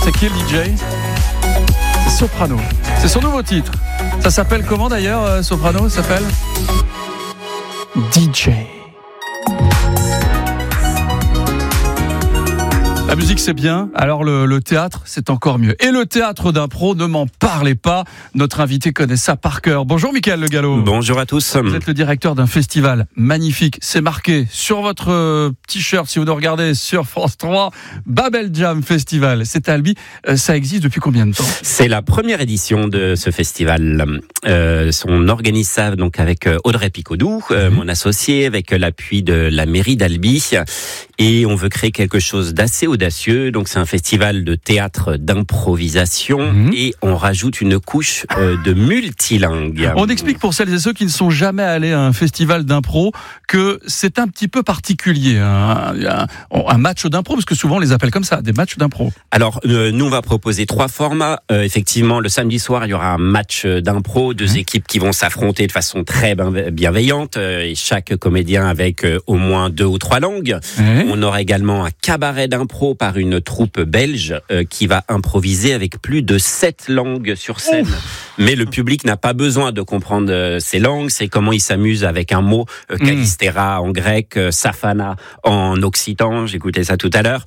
C'est qui le DJ ? C'est Soprano. C'est son nouveau titre. Ça s'appelle comment d'ailleurs, Soprano ? Ça s'appelle DJ. La musique c'est bien, alors le théâtre c'est encore mieux. Et le théâtre d'impro, ne m'en parlez pas, notre invité connaît ça par cœur. Bonjour Mickaël Le Gallo. Bonjour à tous. Vous êtes le directeur d'un festival magnifique, c'est marqué sur votre t-shirt si vous nous regardez sur France 3, Babel Jam Festival, c'est à Albi. Ça existe depuis combien de temps ? C'est la première édition de ce festival. On organise ça donc avec Audrey Picodou, mon associé, avec l'appui de la mairie d'Albi. Et on veut créer quelque chose d'assez audacieux. Donc c'est un festival de théâtre d'improvisation et on rajoute une couche de multilingue. On explique pour celles et ceux qui ne sont jamais allés à un festival d'impro que c'est un petit peu particulier, un match d'impro, parce que souvent on les appelle comme ça, des matchs d'impro. Alors nous on va proposer 3 formats. Effectivement, le samedi soir il y aura un match d'impro, 2 équipes qui vont s'affronter de façon très bienveillante, et chaque comédien avec au moins 2 ou 3 langues. On aura également un cabaret d'impro par une troupe belge qui va improviser avec plus de 7 langues sur scène. Mais le public n'a pas besoin de comprendre ces langues, c'est comment ils s'amusent avec un mot, kalistera en grec, safana en occitan, j'écoutais ça tout à l'heure.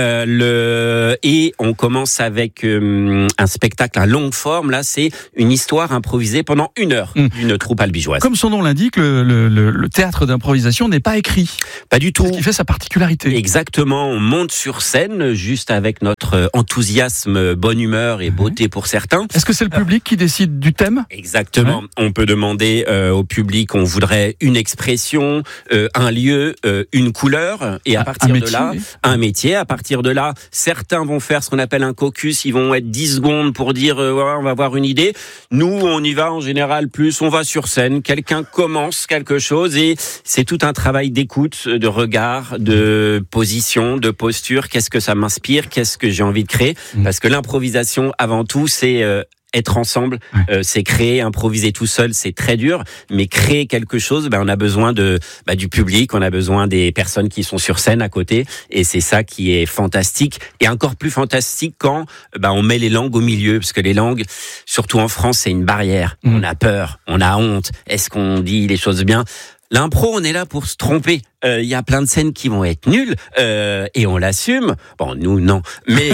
Et on commence avec un spectacle à longue forme, là c'est une histoire improvisée pendant 1 heure d'une troupe albigeoise. Comme son nom l'indique, le théâtre d'improvisation n'est pas écrit. Pas du tout. Ce qui fait sa particularité. Exactement, on monte sur scène juste avec notre enthousiasme, bonne humeur et beauté pour certains. Est-ce que c'est le public qui décide du thème ? Exactement, on peut demander au public, on voudrait une expression, un lieu, une couleur, et à partir de là, un métier. À partir de là, certains vont faire ce qu'on appelle un caucus, ils vont être 10 secondes pour dire on va avoir une idée. Nous, on y va en général plus, on va sur scène, quelqu'un commence quelque chose et c'est tout un travail d'écoute, de regard, de position, de posture, qu'est-ce que ça m'inspire, qu'est-ce que j'ai envie de créer, parce que l'improvisation avant tout c'est être ensemble, c'est créer, improviser tout seul, c'est très dur, mais créer quelque chose, on a besoin du public, on a besoin des personnes qui sont sur scène à côté, et c'est ça qui est fantastique, et encore plus fantastique quand on met les langues au milieu, parce que les langues, surtout en France, c'est une barrière, on a peur, on a honte, est-ce qu'on dit les choses bien ? L'impro, on est là pour se tromper. Il y a plein de scènes qui vont être nulles et on l'assume. Bon, nous non, mais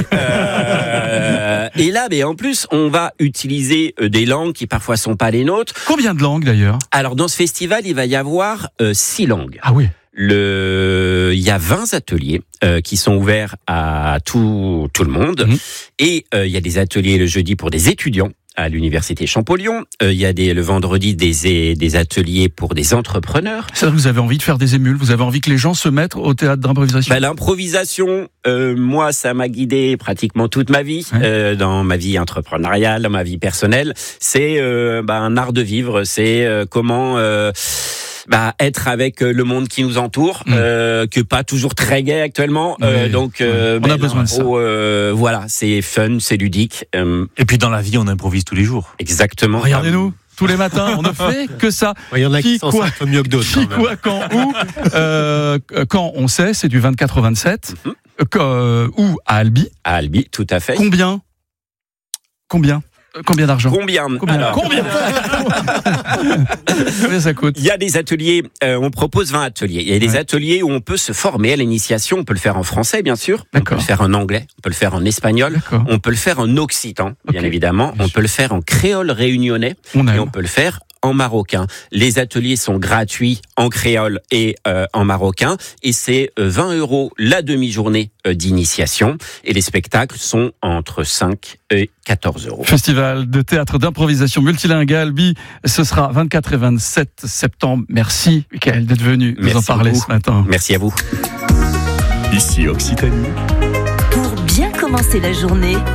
et là, en plus, on va utiliser des langues qui parfois sont pas les nôtres. Combien de langues d'ailleurs ? Alors dans ce festival, il va y avoir 6 langues. Ah oui. Il y a 20 ateliers qui sont ouverts à tout le monde et il y a des ateliers le jeudi pour des étudiants à l'université Champollion. Il y a le vendredi des ateliers pour des entrepreneurs. Ça, vous avez envie de faire des émules, vous avez envie que les gens se mettent au théâtre d'improvisation ? L'improvisation, moi, ça m'a guidé pratiquement toute ma vie, dans ma vie entrepreneuriale, dans ma vie personnelle. C'est un art de vivre, c'est comment... être avec le monde qui nous entoure, que pas toujours très gai actuellement. On a besoin de ça. Voilà, c'est fun, c'est ludique. Et puis dans la vie, on improvise tous les jours. Exactement. Regardez-nous. Tous les matins, on ne fait que ça. Il y en a qui s'en sortent mieux que d'autres. Qui, quoi, quand, où. Quand, on sait, c'est du 24 au 27. Où ? À Albi. À Albi, tout à fait. Combien d'argent ? Combien ça coûte ? Il y a des ateliers, on propose 20 ateliers. Il y a des ateliers où on peut se former à l'initiation. On peut le faire en français, bien sûr. On peut le faire en anglais. On peut le faire en espagnol. On peut le faire en occitan, bien évidemment. On peut le faire en créole réunionnais. Et on peut le faire en marocain. Les ateliers sont gratuits en créole et en marocain, et c'est 20 € la demi-journée d'initiation, et les spectacles sont entre 5 et 14 €. Festival de théâtre d'improvisation multilingue à Albi, ce sera 24 et 27 septembre. Merci Mickaël d'être venu nous en parler ce matin. Merci à vous. Ici Occitanie. Pour bien commencer la journée,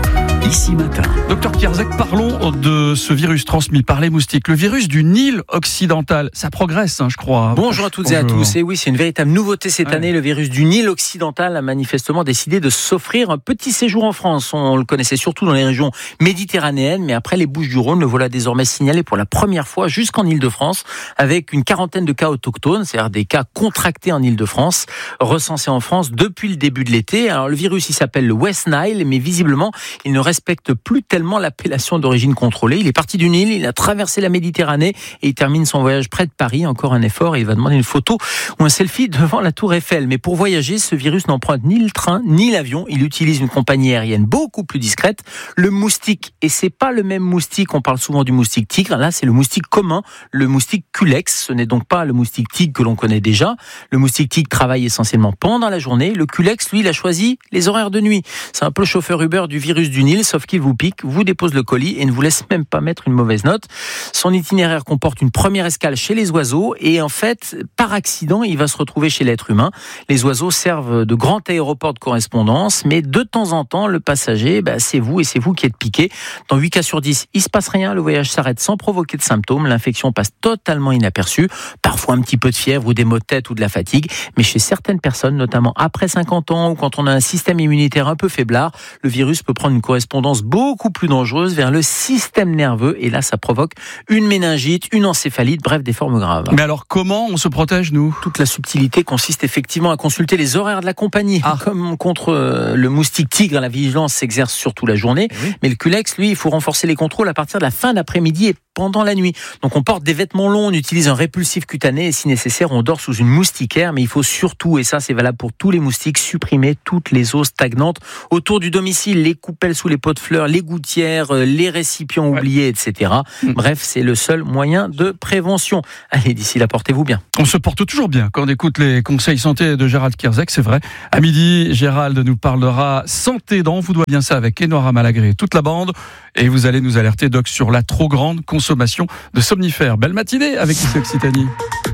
Ici Matin. Docteur Kierzek, parlons de ce virus transmis par les moustiques. Le virus du Nil occidental, ça progresse, je crois. Bonjour à toutes et à tous. Et oui, c'est une véritable nouveauté cette année. Le virus du Nil occidental a manifestement décidé de s'offrir un petit séjour en France. On le connaissait surtout dans les régions méditerranéennes, mais après les Bouches-du-Rhône, le voilà désormais signalé pour la première fois jusqu'en Île-de-France, avec une quarantaine de cas autochtones, c'est-à-dire des cas contractés en Île-de-France, recensés en France depuis le début de l'été. Alors le virus, il s'appelle le West Nile, mais visiblement, il ne respecte plus tellement l'appellation d'origine contrôlée. Il est parti du Nil, il a traversé la Méditerranée et il termine son voyage près de Paris. Encore un effort et il va demander une photo ou un selfie devant la Tour Eiffel. Mais pour voyager, ce virus n'emprunte ni le train ni l'avion. Il utilise une compagnie aérienne beaucoup plus discrète, le moustique. Et c'est pas le même moustique. On parle souvent du moustique tigre. Là, c'est le moustique commun, le moustique culex. Ce n'est donc pas le moustique tigre que l'on connaît déjà. Le moustique tigre travaille essentiellement pendant la journée. Le culex, lui, il a choisi les horaires de nuit. C'est un peu le chauffeur Uber du virus du Nil, sauf qu'il vous pique, vous dépose le colis et ne vous laisse même pas mettre une mauvaise note. Son itinéraire comporte une première escale chez les oiseaux et en fait, par accident, il va se retrouver chez l'être humain. Les oiseaux servent de grand aéroport de correspondance, mais de temps en temps, le passager, c'est vous et c'est vous qui êtes piqué. Dans 8 cas sur 10, il se passe rien, le voyage s'arrête sans provoquer de symptômes, l'infection passe totalement inaperçue, parfois un petit peu de fièvre ou des maux de tête ou de la fatigue, mais chez certaines personnes, notamment après 50 ans ou quand on a un système immunitaire un peu faiblard, le virus peut prendre une correspondance beaucoup plus dangereuse vers le système nerveux et là ça provoque une méningite, une encéphalite, bref des formes graves. Mais alors comment on se protège nous ? Toute la subtilité consiste effectivement à consulter les horaires de la compagnie. Comme contre le moustique tigre, la vigilance s'exerce surtout la journée, mais le culex, lui, il faut renforcer les contrôles à partir de la fin d'après-midi et pendant la nuit. Donc on porte des vêtements longs, on utilise un répulsif cutané et si nécessaire on dort sous une moustiquaire, mais il faut surtout, et ça c'est valable pour tous les moustiques, supprimer toutes les eaux stagnantes autour du domicile, les coupelles sous les pots de fleurs, les gouttières, les récipients oubliés, etc. Bref, c'est le seul moyen de prévention. Allez, d'ici là, portez-vous bien. On se porte toujours bien quand on écoute les conseils santé de Gérald Kierzek, c'est vrai. À midi, Gérald nous parlera santé dents, vous doit bien ça avec Enora Malagré et toute la bande. Et vous allez nous alerter, Doc, sur la trop grande consommation de somnifères. Belle matinée avec Ici Occitanie.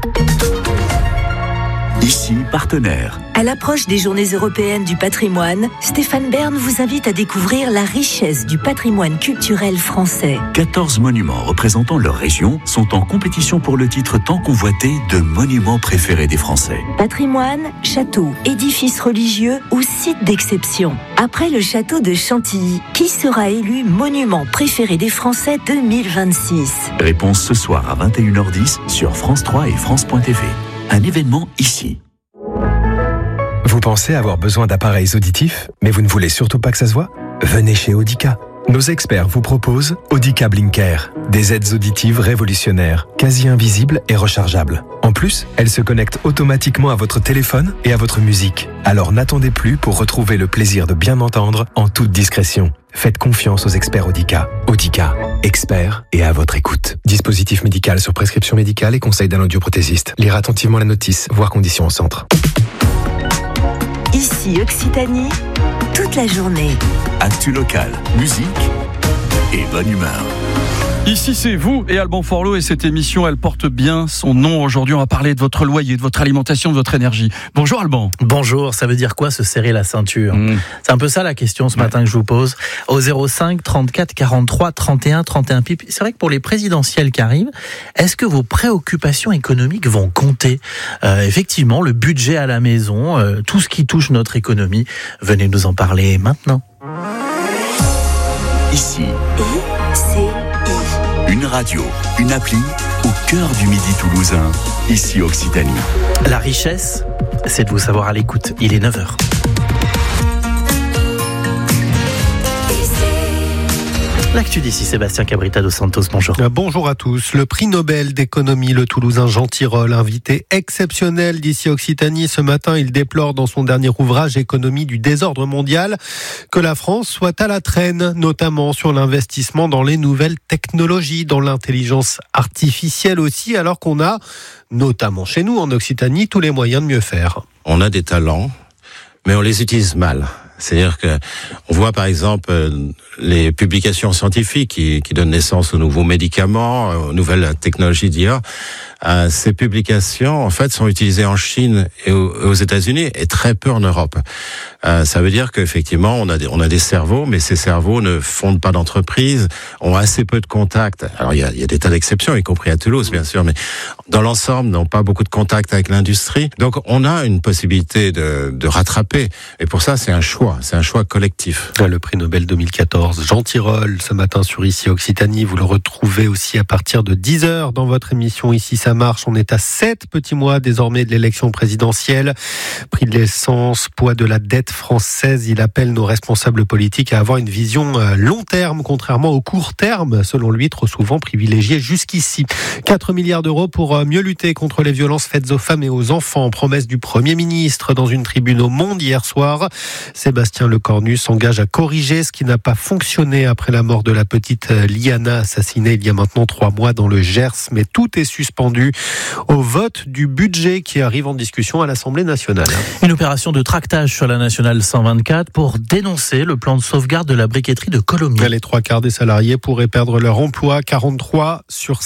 Ici, partenaire. À l'approche des Journées européennes du patrimoine, Stéphane Bern vous invite à découvrir la richesse du patrimoine culturel français. 14 monuments représentant leur région sont en compétition pour le titre tant convoité de monuments préférés des Français. Patrimoine, châteaux, édifices religieux ou sites d'exception. Après le château de Chantilly, qui sera élu monument préféré des Français 2026 ? Réponse ce soir à 21h10 sur France 3 et France.tv. Un événement ici. Vous pensez avoir besoin d'appareils auditifs, mais vous ne voulez surtout pas que ça se voit ? Venez chez Audica. Nos experts vous proposent Audica Blinker, des aides auditives révolutionnaires, quasi invisibles et rechargeables. En plus, elles se connectent automatiquement à votre téléphone et à votre musique. Alors n'attendez plus pour retrouver le plaisir de bien entendre en toute discrétion. Faites confiance aux experts Audica. Audica, experts et à votre écoute. Dispositif médical sur prescription médicale et conseil d'un audioprothésiste. Lire attentivement la notice, voir conditions au centre. Ici Occitanie, toute la journée. Actu local, musique et bonne humeur. Ici c'est vous et Alban Forlot et cette émission elle porte bien son nom. Aujourd'hui on va parler de votre loyer, de votre alimentation, de votre énergie. Bonjour Alban. Bonjour, ça veut dire quoi se serrer la ceinture ? C'est un peu ça la question ce matin que je vous pose. Au 05 34 43 31 31 pipe. C'est vrai que pour les présidentielles qui arrivent, est-ce que vos préoccupations économiques vont compter ? Effectivement, le budget à la maison, tout ce qui touche notre économie. Venez nous en parler maintenant. Ici. C'est une radio, une appli au cœur du Midi toulousain, ici Occitanie. La richesse, c'est de vous savoir à l'écoute. Il est 9h. L'actu d'ici, Sébastien Cabrita dos Santos, bonjour. Bonjour à tous. Le prix Nobel d'économie, le Toulousain Jean Tirole, invité exceptionnel d'ici Occitanie. Ce matin, il déplore dans son dernier ouvrage Économie du désordre mondial que la France soit à la traîne, notamment sur l'investissement dans les nouvelles technologies, dans l'intelligence artificielle aussi, alors qu'on a, notamment chez nous en Occitanie, tous les moyens de mieux faire. On a des talents, mais on les utilise mal. C'est-à-dire que on voit par exemple les publications scientifiques qui donnent naissance aux nouveaux médicaments, aux nouvelles technologies d'IA. Ces publications, en fait, sont utilisées en Chine et aux États-Unis et très peu en Europe. Ça veut dire qu'effectivement, on a des cerveaux, mais ces cerveaux ne fondent pas d'entreprise, ont assez peu de contacts. Alors, il y a des tas d'exceptions, y compris à Toulouse, bien sûr, mais dans l'ensemble, n'ont pas beaucoup de contacts avec l'industrie. Donc, on a une possibilité de rattraper. Et pour ça, c'est un choix collectif. Le prix Nobel 2014, Jean Tirole, ce matin sur Ici Occitanie. Vous le retrouvez aussi à partir de 10h dans votre émission Ici ça marche. On est à 7 petits mois désormais de l'élection présidentielle. Prix de l'essence, poids de la dette française. Il appelle nos responsables politiques à avoir une vision long terme, contrairement au court terme, selon lui, trop souvent privilégié jusqu'ici. 4 milliards d'euros pour mieux lutter contre les violences faites aux femmes et aux enfants. Promesse du Premier ministre dans une tribune au Monde hier soir. Sébastien Lecornu s'engage à corriger ce qui n'a pas fonctionné après la mort de la petite Liana, assassinée il y a maintenant 3 mois dans le Gers. Mais tout est suspendu au vote du budget qui arrive en discussion à l'Assemblée nationale. Une opération de tractage sur la nationale 124 pour dénoncer le plan de sauvegarde de la briqueterie de Colomiers. Les 3/4 des salariés pourraient perdre leur emploi. 43 sur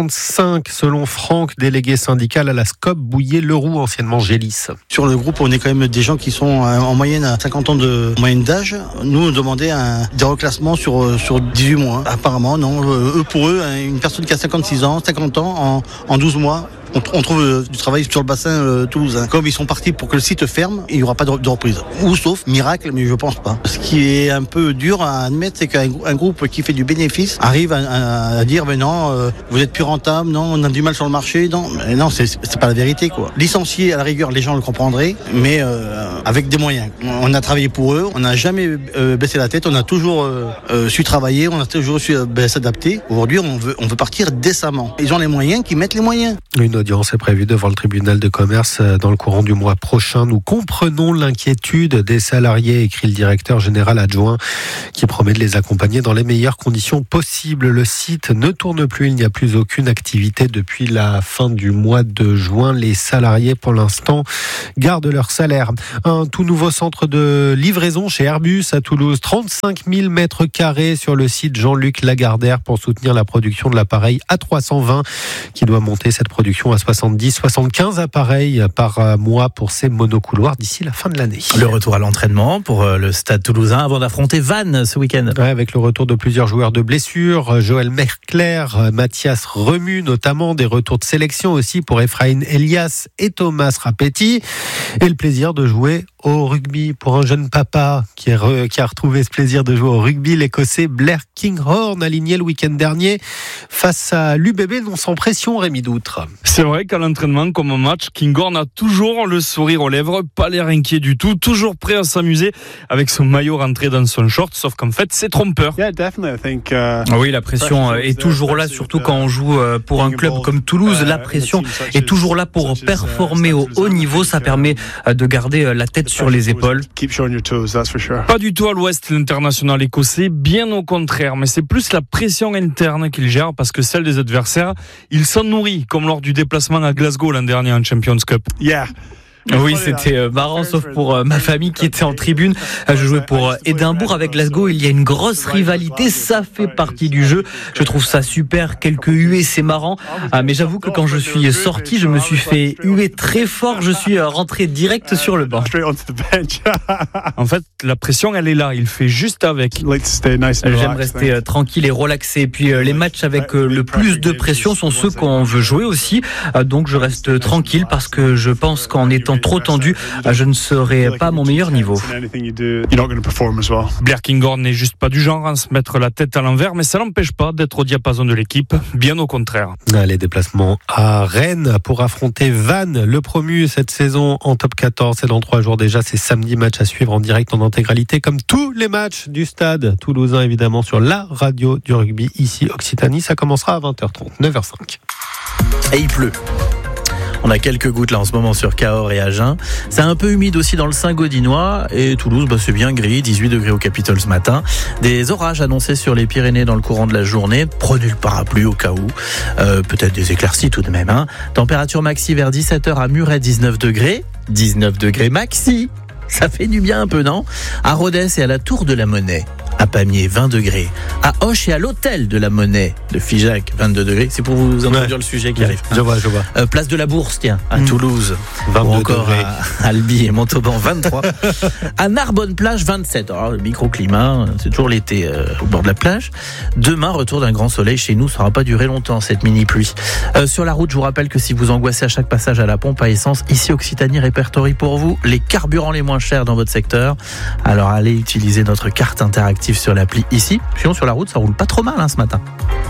55 selon Franck, délégué syndical à la SCOP Bouillé-Leroux, anciennement Gélis. Sur le groupe, on est quand même des gens qui sont en moyenne à 50 ans de moyenne d'âge. Nous, on demandait des reclassements sur 18 mois. Apparemment, non. Pour eux, une personne qui a 56 ans, 50 ans, en 12 mois, on trouve du travail sur le bassin toulousain. Comme ils sont partis pour que le site ferme, il n'y aura pas de reprise. Ou sauf miracle, mais je pense pas. Ce qui est un peu dur à admettre, c'est qu'un groupe qui fait du bénéfice arrive à dire mais non, vous êtes plus rentable, non, on a du mal sur le marché, non, c'est pas la vérité quoi. Licencier à la rigueur, les gens le comprendraient, mais avec des moyens. On a travaillé pour eux, on n'a jamais baissé la tête, on a toujours su travailler, on a toujours su s'adapter. Aujourd'hui, on veut partir décemment. Ils ont les moyens, qu'ils mettent les moyens. Une audience est prévue devant le tribunal de commerce dans le courant du mois prochain. Nous comprenons l'inquiétude des salariés, écrit le directeur général adjoint, qui promet de les accompagner dans les meilleures conditions possibles. Le site ne tourne plus, il n'y a plus aucune activité depuis la fin du mois de juin. Les salariés, pour l'instant, gardent leur salaire. Un tout nouveau centre de livraison chez Airbus à Toulouse. 35 000 mètres carrés sur le site Jean-Luc Lagardère pour soutenir la production de l'appareil A320 qui doit monter cette production à 70-75 appareils par mois pour ces monocouloirs d'ici la fin de l'année. Le retour à l'entraînement pour le Stade Toulousain avant d'affronter Vannes ce week-end. Ouais, avec le retour de plusieurs joueurs de blessures, Joël Mercler, Mathias Remu notamment, des retours de sélection aussi pour Ephraim Elias et Thomas Rapetti, et le plaisir de jouer au rugby pour un jeune papa qui a retrouvé ce plaisir de jouer au rugby. L'Écossais Blair Kinghorn, aligné le week-end dernier face à l'UBB, non sans pression, Rémi Doutre. C'est vrai qu'à l'entraînement comme au match, Kinghorn a toujours le sourire aux lèvres, pas l'air inquiet du tout, toujours prêt à s'amuser avec son maillot rentré dans son short, sauf qu'en fait c'est trompeur. Oui, la pression est toujours là, surtout quand on joue pour un club comme Toulouse. La pression est toujours là pour performer au haut niveau, ça permet de garder la tête sur les épaules. Pas du tout à l'ouest, l'international écossais, bien au contraire, mais c'est plus la pression interne qu'il gère parce que celle des adversaires, il s'en nourrit, comme lors du déplacement à Glasgow l'an dernier en Champions Cup. Oui, c'était marrant, sauf pour ma famille qui était en tribune. Je jouais pour Édimbourg avec Glasgow. Il y a une grosse rivalité, ça fait partie du jeu. Je trouve ça super, quelques huées, c'est marrant. Mais j'avoue que quand je suis sorti, je me suis fait huer très fort. Je suis rentré direct sur le banc. En fait, la pression, elle est là. Il fait juste avec. J'aime rester tranquille et relaxé. Puis les matchs avec le plus de pression sont ceux qu'on veut jouer aussi. Donc je reste tranquille parce que je pense qu'en étant trop tendu, je ne serai pas à mon meilleur niveau. Blair Kinghorn n'est juste pas du genre à se mettre la tête à l'envers, mais ça n'empêche pas d'être au diapason de l'équipe, bien au contraire. Les déplacements à Rennes pour affronter Vannes, le promu cette saison en top 14. C'est dans 3 jours déjà, c'est samedi, match à suivre en direct en intégralité, comme tous les matchs du Stade Toulousain, évidemment, sur la radio du rugby, ici Occitanie. Ça commencera à 20h30, 9h05. Et il pleut. On a quelques gouttes là en ce moment sur Cahors et Agen. C'est un peu humide aussi dans le Saint-Gaudinois. Et Toulouse, c'est bien gris, 18 degrés au Capitole ce matin. Des orages annoncés sur les Pyrénées dans le courant de la journée. Prenez le parapluie au cas où. Peut-être des éclaircies tout de même. Température maxi vers 17h à Muret, 19 degrés. 19 degrés maxi Ça fait du bien un peu, non ? À Rodez et à la Tour de la Monnaie. À Pamiers, 20 degrés. À Auch et à l'Hôtel de la Monnaie de Figeac, 22 degrés. C'est pour vous introduire le sujet qui arrive. Je vois. Place de la Bourse, tiens, à Toulouse. 22 ou encore degrés. à Albi et Montauban, 23. À Narbonne-Plage, 27. Alors, le microclimat, c'est toujours l'été au bord de la plage. Demain, retour d'un grand soleil chez nous. Ça n'aura pas duré longtemps, cette mini-pluie. Sur la route, je vous rappelle que si vous angoissez à chaque passage à la pompe à essence, ici Occitanie répertorie pour vous les carburants les moins chers dans votre secteur. Alors, allez utiliser notre carte interactive sur l'appli ici. Sinon, sur la route, ça roule pas trop mal ce matin.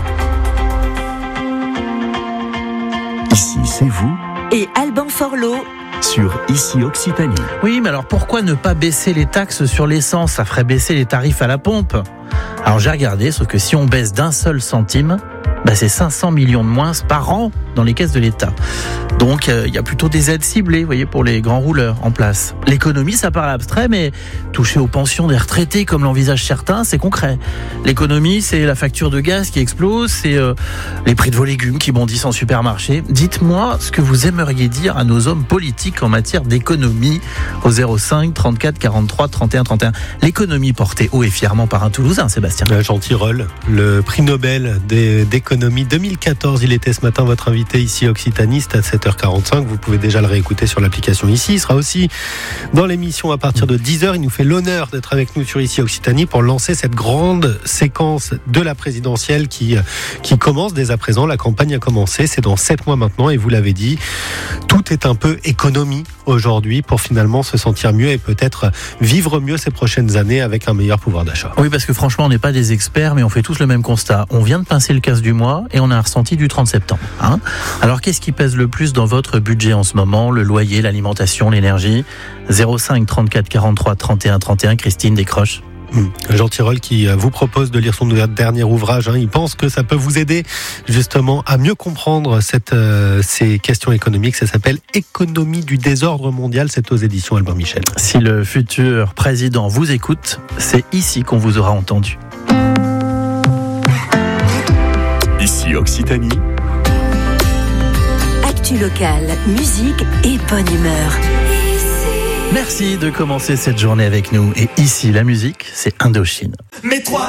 Ici, c'est vous Et Alban Forlot sur Ici Occitanie. Oui, mais alors pourquoi ne pas baisser les taxes sur l'essence ? Ça ferait baisser les tarifs à la pompe. Alors j'ai regardé, sauf que si on baisse d'un seul centime, c'est 500 millions de moins par an dans les caisses de l'État. Donc il y a plutôt des aides ciblées, vous voyez, pour les grands rouleurs en place. L'économie, ça paraît abstrait, mais toucher aux pensions des retraités comme l'envisagent certains, c'est concret. L'économie, c'est la facture de gaz qui explose, c'est les prix de vos légumes qui bondissent en supermarché. Dites-moi ce que vous aimeriez dire à nos hommes politiques en matière d'économie au 05 34 43 31 31. L'économie portée haut et fièrement par un Toulousain, Sébastien. Jean Tirole, le prix Nobel d'économie 2014. Il était ce matin votre invité ici Occitanie, c'est à 7h45. Vous pouvez déjà le réécouter sur l'application ici. Il sera aussi dans l'émission à partir de 10h. Il nous fait l'honneur d'être avec nous sur ici Occitanie pour lancer cette grande séquence de la présidentielle qui commence dès à présent. La campagne a commencé, c'est dans 7 mois maintenant et vous l'avez dit, tout est un peu économie aujourd'hui pour finalement se sentir mieux et peut-être vivre mieux ces prochaines années avec un meilleur pouvoir d'achat. Oui, parce que franchement, on n'est pas des experts, mais on fait tous le même constat. On vient de pincer le casse du mois et on a un ressenti du 30 septembre. Alors, qu'est-ce qui pèse le plus dans votre budget en ce moment ? Le loyer, l'alimentation, l'énergie ? 05 34 43 31 31. Christine décroche. Jean Tirole qui vous propose de lire son dernier ouvrage. Il pense que ça peut vous aider justement à mieux comprendre ces questions économiques. Ça s'appelle Économie du désordre mondial. C'est aux éditions Albin Michel. Si le futur président vous écoute, c'est ici qu'on vous aura entendu. Ici Occitanie. Actu locale, musique et bonne humeur. Merci de commencer cette journée avec nous. Et ici, la musique, c'est Indochine. Mais toi